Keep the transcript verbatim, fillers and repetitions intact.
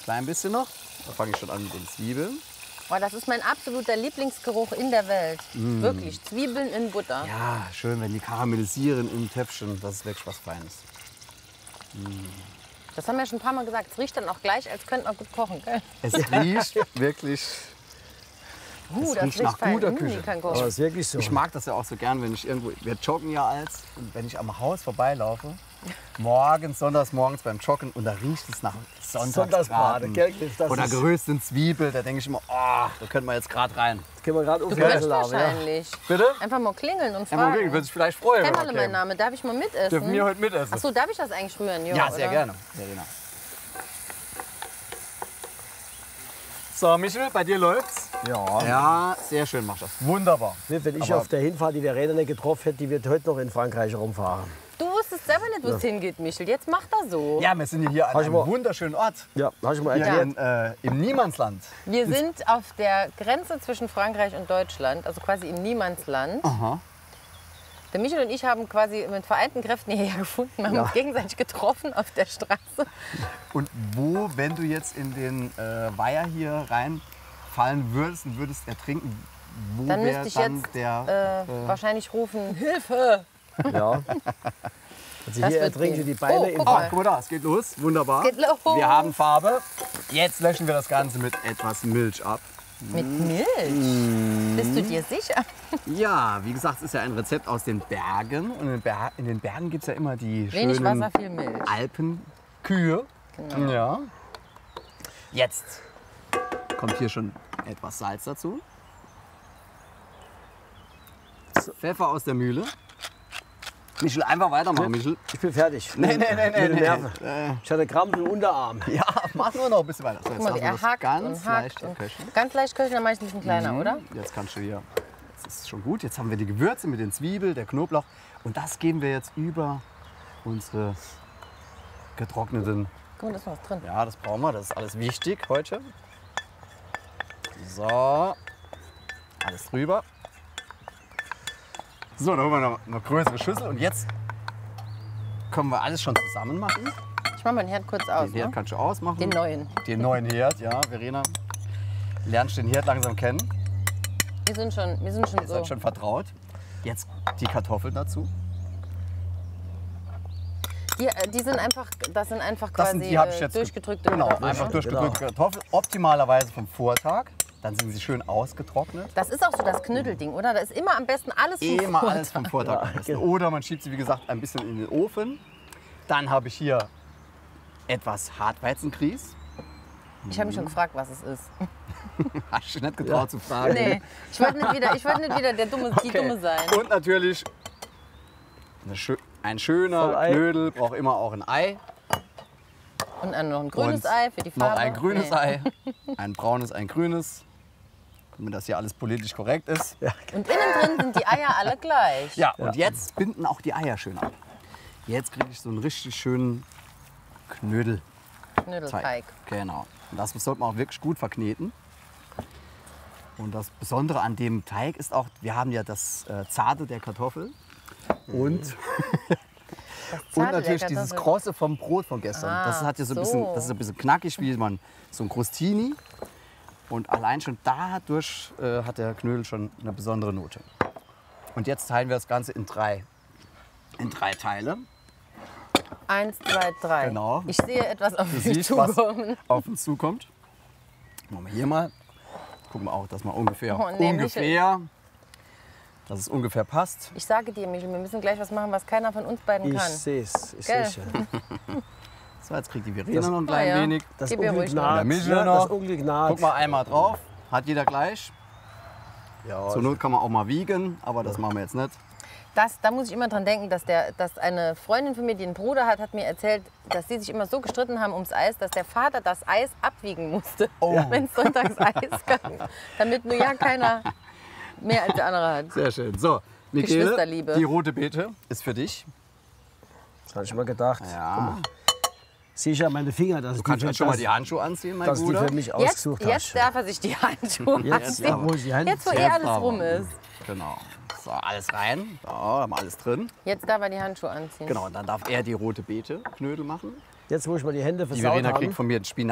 Klein bisschen noch. Da fange ich schon an mit den Zwiebeln. Oh, das ist mein absoluter Lieblingsgeruch in der Welt. Mm. Wirklich, Zwiebeln in Butter. Ja, schön, wenn die karamellisieren im Töpfchen. Das ist wirklich was Feines. Das haben wir schon ein paar Mal gesagt. Es riecht dann auch gleich, als könnte man gut kochen, gell? Es riecht wirklich. Uh, Es das riecht nach fein. guter Mm, Küche. die kann Aber kochen. ist wirklich so. Ich mag das ja auch so gern, wenn ich irgendwo. Wir joggen ja als. Und wenn ich am Haus vorbeilaufe, morgens, sonntags morgens beim Joggen, und da riecht es nach Sonntagsbraten, Sonntagsbraten. gell? Das Oder ist- gerösteten Zwiebel. Da denke ich immer, oh, da könnten wir jetzt gerade rein. Das können wir gerade Du aufhören. kannst Ja. wahrscheinlich. Bitte? Einfach mal klingeln und Ja, man fragen. würde sich vielleicht freuen. Kennt wenn alle wir mein kämen. Name. Darf ich mal mitessen? Dürfen wir heute mitessen? Ach so, darf ich das eigentlich rühren? Jo, Ja, sehr oder? gerne, Verena. So, Michel, bei dir läuft's? Ja. Ja, sehr schön machst du das. Wunderbar. Wenn ich Aber- auf der Hinfahrt die Verena nicht getroffen hätte, die wird heute noch in Frankreich rumfahren. Du wusstest selber nicht, wo es hingeht, Michel. Jetzt mach das so. Ja, wir sind hier an Hast du einem mal- wunderschönen Ort. Ja, hast du mal Hier erklärt. in, äh, im Niemandsland. Wir sind auf der Grenze zwischen Frankreich und Deutschland, also quasi im Niemandsland. Aha. Der Michel und ich haben quasi mit vereinten Kräften hierher gefunden. Wir haben Ja. uns gegenseitig getroffen auf der Straße. Und wo, wenn du jetzt in den äh, Weiher hier reinfallen würdest und würdest ertrinken, wo Dann wäre müsste ich dann jetzt der... äh, wahrscheinlich rufen, Hilfe! Ja. Also Das hier wird ertrinken gehen. die Beine Oh, im guck Ah, mal. guck mal da, es geht los. Wunderbar. Es geht los. Wir haben Farbe. Jetzt löschen wir das Ganze mit etwas Milch ab. Mit Milch? Bist du dir sicher? Ja, wie gesagt, es ist ja ein Rezept aus den Bergen. Und in den, Ber in den Bergen gibt es ja immer die Wenig schönen Wasser, viel Milch. Alpenkühe. Genau. Ja. Jetzt kommt hier schon etwas Salz dazu. Pfeffer aus der Mühle. Michel, einfach weitermachen, Michel. Ich bin fertig. Nee, nee, nee, nee, Mit den nee. Nerven. Äh, Ich hatte Krampf im Unterarm. ja, mach nur noch ein bisschen weiter. So, jetzt Guck mal, lassen wir er das hakt ganz und leicht hakt. Und köcheln. ganz leicht köcheln, dann mache ich ein bisschen kleiner, Mhm. oder? Jetzt kannst du hier. Das ist schon gut. Jetzt haben wir die Gewürze mit den Zwiebeln, der Knoblauch. Und das geben wir jetzt über unsere getrockneten. Guck mal, da ist noch was drin. Ja, das brauchen wir. Das ist alles wichtig heute. So. Alles drüber. So, dann holen wir noch eine größere Schüssel. Und jetzt können wir alles schon zusammen machen. Ich mache meinen Herd kurz aus. Den Herd Ne? kannst du ausmachen. Den neuen. Den neuen Herd, ja, Verena. Lernst den Herd langsam kennen. Wir sind schon, wir sind schon Ihr so. seid schon vertraut. Jetzt die Kartoffeln dazu. Die, äh, die sind einfach, das sind einfach Das quasi sind, die habe ich äh, jetzt durchgedrückte Genau, Kartoffeln, einfach ne? durchgedrückte Kartoffeln. Optimalerweise vom Vortag. Dann sind sie schön ausgetrocknet. Das ist auch so das Knödelding, oder? Da ist immer am besten alles vom Immer Vortag. alles vom Vortag am besten. genau. Oder man schiebt sie, wie gesagt, ein bisschen in den Ofen. Dann habe ich hier etwas Hartweizengrieß. Ich habe mich schon gefragt, was es ist. Hast du nicht getraut zu fragen. Nee, ich wollte nicht wieder, ich wollte nicht wieder der Dumme, die Okay. Dumme sein. Und natürlich eine schö ein schöner Voll Ei. Knödel braucht immer auch ein Ei. Und dann noch ein grünes Und Ei für die Noch Farbe. ein grünes Nee. Ei, ein braunes, ein grünes. Damit das hier alles politisch korrekt ist. Ja, Und innen drin sind die Eier alle gleich. und jetzt binden auch die Eier schön ab. Jetzt kriege ich so einen richtig schönen Knödel. Knödelteig. Genau. Und das sollte man auch wirklich gut verkneten. Und das Besondere an dem Teig ist auch, wir haben ja das äh, Zarte der Kartoffel und, und Zarte natürlich der dieses Kartoffel. Krosse vom Brot von gestern. Ah, das hat ja so ein so. bisschen, das ist ein bisschen knackig, wie man so ein Crostini. Und allein schon dadurch äh, hat der Knödel schon eine besondere Note. Und jetzt teilen wir das Ganze in drei, in drei Teile. Eins, zwei, drei. Genau. Ich sehe etwas auf Du mich siehst, was zukommen. auf uns zukommt. Machen wir hier mal. Gucken wir auch, dass man ungefähr, Oh, nee, ungefähr, dass es ungefähr passt. Ich sage dir, Michel, wir müssen gleich was machen, was keiner von uns beiden Ich kann. sehe es. Ich Gell? sehe schon. So, jetzt kriegt die Verena Das- noch ein klein Ah, ja. wenig. Das Gib ihr Unglück ruhig noch. naht. Der Michel Ja, noch. das Unglück naht. Guck mal einmal drauf. Hat jeder gleich. Ja, Zur Not kann man auch mal wiegen, aber das machen wir jetzt nicht. Das, da muss ich immer dran denken, dass, der, dass eine Freundin von mir, die einen Bruder hat, hat mir erzählt, dass sie sich immer so gestritten haben ums Eis, dass der Vater das Eis abwiegen musste, Oh. wenn es sonntags Eis gab, damit nur ja keiner mehr als der andere hat. Sehr schön. So, Michele, Geschwisterliebe. die rote Beete ist für dich. das habe ich mal gedacht. Ja. Sieh ich ja meine Finger, dass, Du kannst die, jetzt schon mal dass, die Handschuhe anziehen, mein dass die Bruder. für mich Jetzt, ausgesucht jetzt hast. darf er sich die Handschuhe Jetzt, anziehen. ja, wo ich die Hand, Jetzt, wo eh Jetzt alles aber. rum ist. Genau. So, alles rein. So, haben wir alles drin. Jetzt darf er die Handschuhe anziehen. Genau, und dann darf er die rote Beete Knödel machen. jetzt, wo ich mal die Hände Die versaut Verena habe. kriegt von mir einen Spinat.